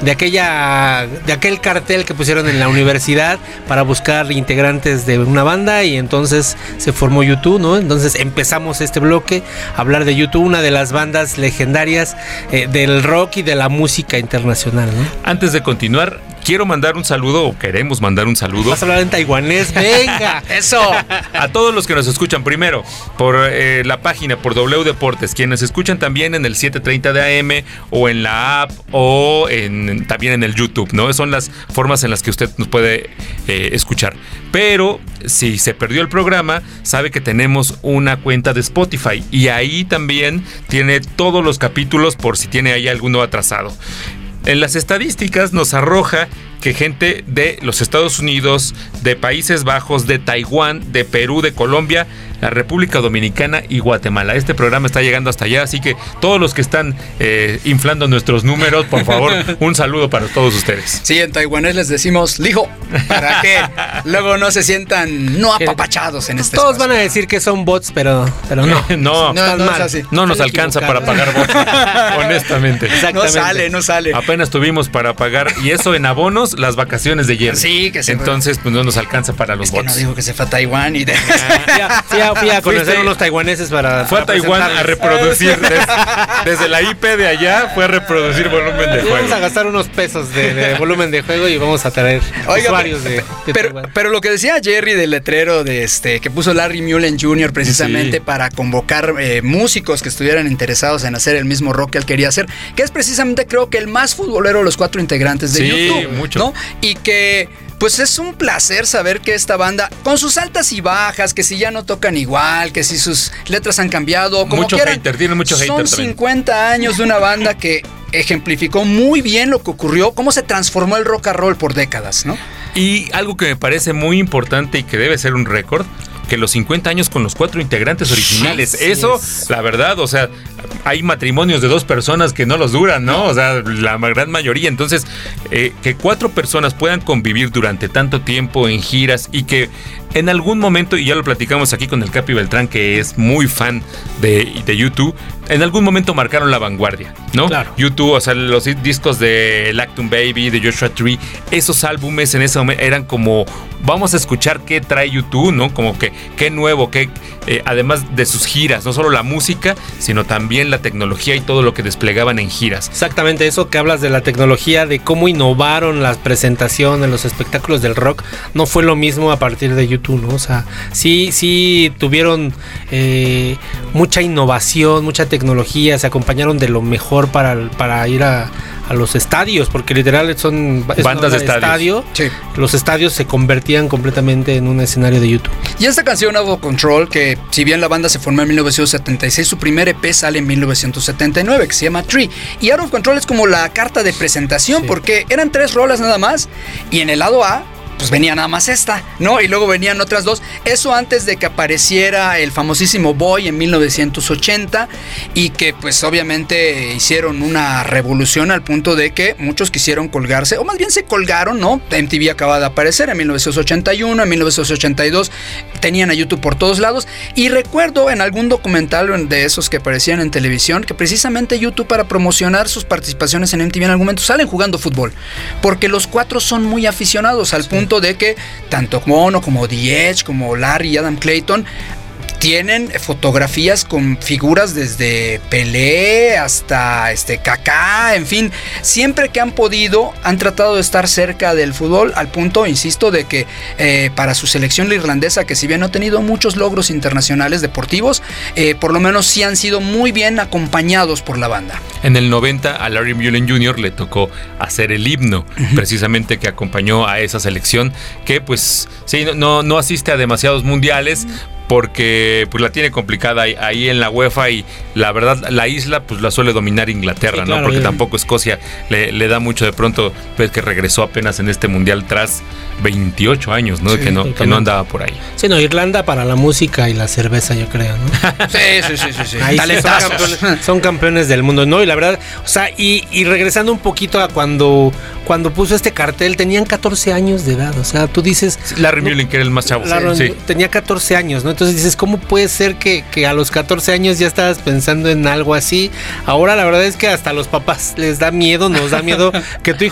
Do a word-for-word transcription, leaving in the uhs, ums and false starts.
de aquella de aquel cartel que pusieron en la universidad para buscar integrantes de una banda, y entonces se formó U dos, ¿no? Entonces empezamos este bloque a hablar de U dos, una de las bandas legendarias eh, del rock y de la música internacional, ¿no? Antes de continuar, quiero mandar un saludo, o queremos mandar un saludo. Vas a hablar en taiwanés, venga. Eso. A todos los que nos escuchan, primero, por eh, la página, por W Deportes, quienes escuchan también en el siete treinta de A M, o en la app, o en, también en el YouTube, ¿no? Son las formas en las que usted nos puede eh, escuchar. Pero si se perdió el programa, sabe que tenemos una cuenta de Spotify, y ahí también tiene todos los capítulos por si tiene ahí alguno atrasado. En las estadísticas nos arroja que gente de los Estados Unidos, de Países Bajos, de Taiwán, de Perú, de Colombia, la República Dominicana y Guatemala. Este programa está llegando hasta allá, así que todos los que están eh, inflando nuestros números, por favor, un saludo para todos ustedes. Sí, en taiwanés les decimos lijo, para que luego no se sientan no apapachados en este Todos espacio. van a decir que son bots, pero, pero no. No, no, no, mal. es así. No nos alcanza para pagar bots, honestamente. No sale, no sale. Apenas tuvimos para pagar, y eso en abonos, las vacaciones de Jerry. Sí, que se Entonces, pues no nos alcanza para los es que bots. no digo que se fue a Taiwán y de... Ya, ya fui a conocer Fuiste, a unos taiwaneses para. Fue a para Taiwán a reproducir. Desde, desde la I P de allá fue a reproducir volumen de Vamos juego. a gastar unos pesos de, de volumen de juego y vamos a traer Oiga, usuarios pero, de, de pero, Taiwán. pero lo que decía Jerry del letrero de este que puso Larry Mullen junior precisamente Sí. para convocar eh, músicos que estuvieran interesados en hacer el mismo rock que él quería hacer, que es precisamente creo que el más futbolero de los cuatro integrantes de Sí, YouTube, mucho. ¿no? Y que pues es un placer saber que esta banda, con sus altas y bajas, que si ya no tocan igual, que si sus letras han cambiado, como Mucho quieran, hater, tiene mucho hater son también. cincuenta años de una banda que ejemplificó muy bien lo que ocurrió, cómo se transformó el rock and roll por décadas, ¿no? Y algo que me parece muy importante y que debe ser un récord, que los cincuenta años con los cuatro integrantes originales. Sí, Eso, es. la verdad, o sea, hay matrimonios de dos personas que no los duran, ¿no? O sea, la gran mayoría. Entonces, eh, que cuatro personas puedan convivir durante tanto tiempo en giras, y que en algún momento, y ya lo platicamos aquí con el Capi Beltrán, que es muy fan de, de U dos, en algún momento marcaron la vanguardia, ¿no? Claro. U dos, o sea, los discos de Lactum Baby, de Joshua Tree, esos álbumes en ese momento eran como, vamos a escuchar qué trae U dos, ¿no? Como que qué nuevo, qué, eh, además de sus giras, no solo la música, sino también la tecnología y todo lo que desplegaban en giras. Exactamente, eso que hablas de la tecnología, de cómo innovaron las presentaciones, los espectáculos del rock, no fue lo mismo a partir de U dos, ¿no? O sea, sí, sí tuvieron eh, mucha innovación, mucha tecnología, se acompañaron de lo mejor para, para ir a, a los estadios, porque literal son es bandas de estadio. Sí. Los estadios se convertían completamente en un escenario de U dos. Y esta canción Out of Control, que si bien la banda se formó en mil novecientos setenta y seis, su primer E P sale en mil novecientos setenta y nueve, que se llama Tree. Y Out of Control es como la carta de presentación, Sí. porque eran tres rolas nada más, y en el lado A pues venía nada más esta, ¿no? Y luego venían otras dos. Eso antes de que apareciera el famosísimo Boy en mil novecientos ochenta, y que pues obviamente hicieron una revolución al punto de que muchos quisieron colgarse, o más bien se colgaron, ¿no? M T V acaba de aparecer en mil novecientos ochenta y uno, en mil novecientos ochenta y dos tenían a YouTube por todos lados, y recuerdo en algún documental de esos que aparecían en televisión que precisamente YouTube, para promocionar sus participaciones en M T V en algún momento, salen jugando fútbol, porque los cuatro son muy aficionados, al sí. punto de que tanto Mono como The Edge, como Larry y Adam Clayton tienen fotografías con figuras desde Pelé hasta este Kaká, en fin, siempre que han podido han tratado de estar cerca del fútbol, al punto, insisto, de que eh, para su selección irlandesa, que si bien no ha tenido muchos logros internacionales deportivos, eh, por lo menos sí han sido muy bien acompañados por la banda. En el noventa a Larry Mullen junior le tocó hacer el himno, uh-huh. precisamente, que acompañó a esa selección, que pues sí, no, no asiste a demasiados mundiales, porque pues la tiene complicada ahí, ahí en la UEFA, y la verdad la isla pues la suele dominar Inglaterra, sí, claro, ¿no? Porque bien. Tampoco Escocia le, le da mucho. De pronto pues que regresó apenas en este mundial tras veintiocho años, ¿no? Sí, que no que no andaba por ahí. Sí, no, Irlanda para la música y la cerveza, yo creo, ¿no? Sí, sí, sí, sí, sí. Ahí sí son, campeones, son campeones del mundo, ¿no? Y la verdad, o sea, y, y regresando un poquito a cuando cuando puso este cartel, tenían catorce años de edad, o sea, tú dices... Larry no, Mullen, que era el más chavo. Larry, sí. Tenía catorce años, ¿no? Entonces dices, ¿cómo puede ser que, que a los catorce años ya estabas pensando en algo así? Ahora la verdad es que hasta a los papás les da miedo, nos da miedo que tu hijo